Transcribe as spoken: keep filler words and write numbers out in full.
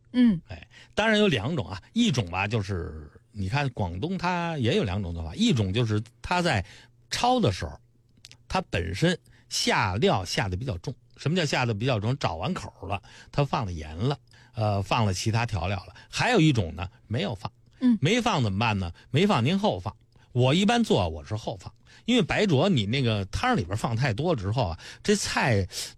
嗯， 哎，当然有两种啊，一种吧就是你看广东它也有两种做法，一种就是它在焯的时候，它本身下料下的比较重。什么叫下的比较重？找完口了，它放了盐了，呃，放了其他调料了。还有一种呢，没有放， 嗯， 没放怎么办呢？没放您后放。我一般做我是后放，因为白灼你那个汤里边放太多之后啊，这菜